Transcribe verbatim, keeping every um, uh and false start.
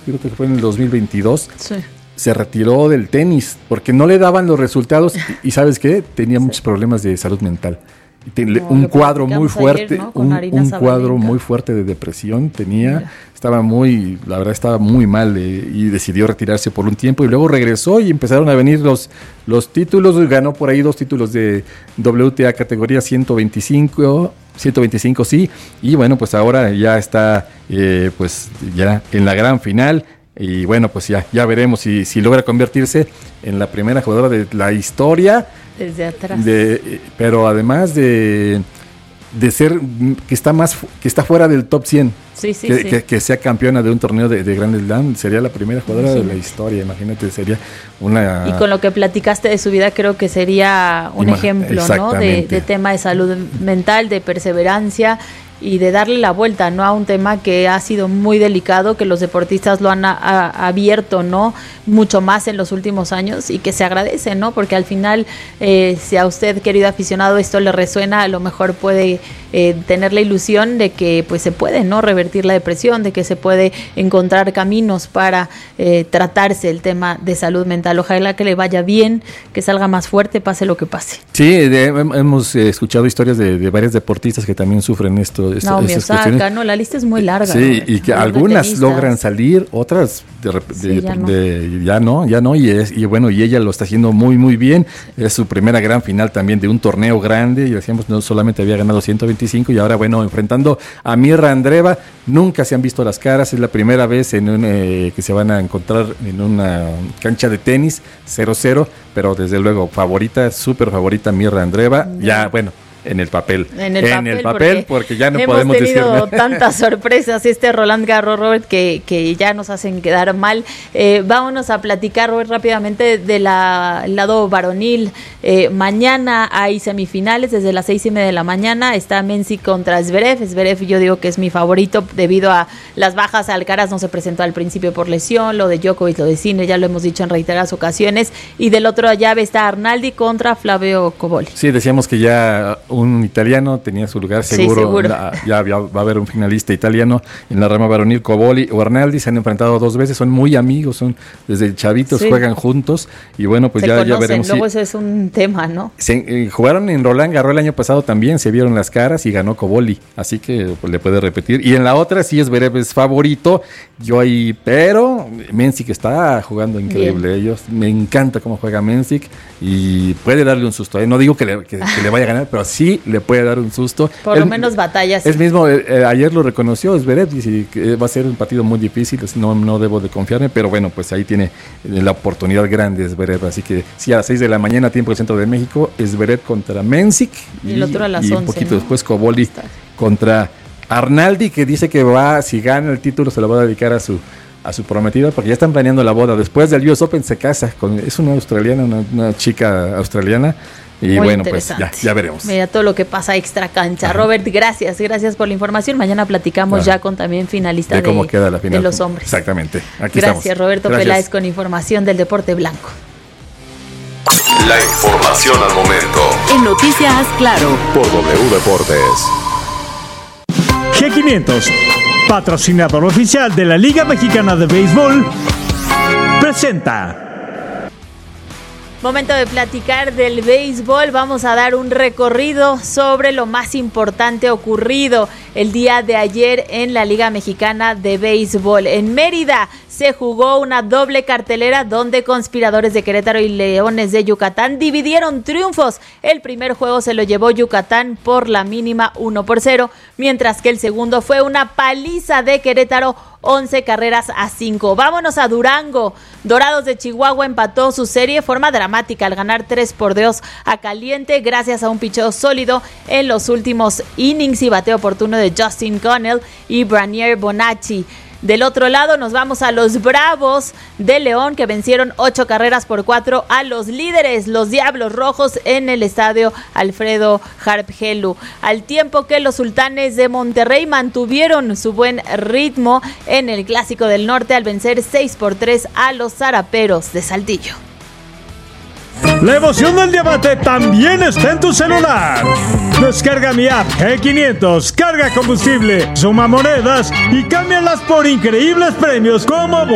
creo que fue en el dos mil veintidós, sí. se retiró del tenis porque no le daban los resultados y, y ¿sabes qué? Tenía sí. muchos problemas de salud mental. No, un cuadro muy fuerte, ayer, ¿no? un, un cuadro muy fuerte de depresión tenía, Mira. estaba muy, la verdad estaba muy mal eh, y decidió retirarse por un tiempo y luego regresó y empezaron a venir los, los títulos, ganó por ahí dos títulos de W T A categoría ciento veinticinco, sí, y bueno, pues ahora ya está eh, pues ya en la gran final. Y bueno, pues ya, ya veremos si, si logra convertirse en la primera jugadora de la historia. Desde atrás. De, pero además de, de ser que está más que está fuera del top cien. Sí, sí, que, sí. Que, que sea campeona de un torneo de, de Grand Slam, sería la primera jugadora sí. de la historia. Imagínate, sería una... Y con lo que platicaste de su vida, creo que sería un Ima- ejemplo, ¿no? De, de tema de salud mental, de perseverancia y de darle la vuelta, ¿no? A un tema que ha sido muy delicado, que los deportistas lo han a, a, abierto, ¿no? Mucho más en los últimos años y que se agradece, ¿no? Porque al final, eh, si a usted, querido aficionado, esto le resuena, a lo mejor puede eh, tener la ilusión de que pues se puede, ¿no? Revertir la depresión, de que se puede encontrar caminos para eh, tratarse el tema de salud mental. Ojalá que le vaya bien, que salga más fuerte, pase lo que pase. Sí, de, hemos eh, escuchado historias de, de varios deportistas que también sufren esto. esto Naomi Osaka, no, la lista es muy larga. Sí, ¿no? y que algunas tenistas. logran salir, otras de, de, sí, ya, no. De, ya no, ya no, y, es, y bueno, y ella lo está haciendo muy, muy bien. Es su primera gran final también de un torneo grande, y decíamos, no solamente había ganado ciento veinticinco, y ahora, bueno, enfrentando a Mirra Andreeva, nunca se han visto las caras, es la primera vez en un, eh, que se van a encontrar en una cancha de tenis, cero cero, pero desde luego, favorita, súper favorita Mirra Andreeva, ya, ya bueno, En el papel. En el en papel, el papel porque, porque ya no hemos podemos decir tenido nada. tantas sorpresas este Roland Garros, Robert, que, que ya nos hacen quedar mal. Eh, vámonos a platicar, Robert, rápidamente del lado varonil. Eh, mañana hay semifinales desde las seis y media de la mañana. Está Mensik contra Zverev. Zverev yo digo que es mi favorito debido a las bajas. Alcaraz no se presentó al principio por lesión. Lo de Djokovic, lo de Sinner, ya lo hemos dicho en reiteradas ocasiones. Y del otro llave está Arnaldi contra Flavio Cobolli. Sí, decíamos que ya un italiano tenía su lugar seguro, sí, seguro. La, ya había, va a haber un finalista italiano en la rama varonil. Cobolli o Arnaldi se han enfrentado dos veces, son muy amigos, son desde chavitos, sí. juegan juntos y bueno, pues se ya, conocen, ya veremos. Luego si, eso es un tema, ¿no? Se, eh, jugaron en Roland Garros el año pasado también, se vieron las caras y ganó Cobolli, así que pues, le puede repetir. Y en la otra sí es Zverev es favorito, yo ahí, pero Mensik está jugando increíble. Ellos, me encanta cómo juega Mensik y puede darle un susto. ¿eh? No digo que le, que, que le vaya a ganar, pero sí le puede dar un susto. Por Él, lo menos batallas. Es mismo, eh, ayer lo reconoció Zverev, dice que va a ser un partido muy difícil, no, no debo de confiarme, pero bueno, pues ahí tiene la oportunidad grande Zverev, así que sí, a las seis de la mañana, tiempo del centro de México, Zverev contra Mensik y, y el otro a las y once, un poquito ¿no? después Cobolli contra Arnaldi, que dice que va, si gana el título se lo va a dedicar a su a su prometida, porque ya están planeando la boda. Después del U S Open se casa, con, es una australiana, una, una chica australiana. Y muy bueno, pues ya, ya veremos. Mira todo lo que pasa extra cancha. Ajá. Robert, gracias, gracias por la información. Mañana platicamos claro. ya con también finalistas de, de, cómo queda la final. de los hombres. Exactamente. Aquí gracias, estamos. Roberto Gracias. Peláez con información del deporte blanco. La información al momento. En Noticias Claro. Por W Deportes. G quinientos, patrocinador oficial de la Liga Mexicana de Béisbol, presenta. Momento de platicar del béisbol. Vamos a dar un recorrido sobre lo más importante ocurrido el día de ayer en la Liga Mexicana de Béisbol. En Mérida se jugó una doble cartelera donde Conspiradores de Querétaro y Leones de Yucatán dividieron triunfos. El primer juego se lo llevó Yucatán por la mínima uno por cero, mientras que el segundo fue una paliza de Querétaro, once carreras a cinco. Vámonos a Durango. Dorados de Chihuahua empató su serie de forma dramática al ganar tres por dos a Caliente gracias a un picheo sólido en los últimos innings y bateo oportuno de Justin Connell y Branier Bonacci. Del otro lado nos vamos a los Bravos de León, que vencieron ocho carreras por cuatro a los líderes, los Diablos Rojos, en el estadio Alfredo Harp Helú. Al tiempo que los Sultanes de Monterrey mantuvieron su buen ritmo en el Clásico del Norte al vencer seis por tres a los Zaraperos de Saltillo. La emoción del diamante también está en tu celular. Descarga mi app G quinientos, carga combustible, suma monedas y cámbialas por increíbles premios como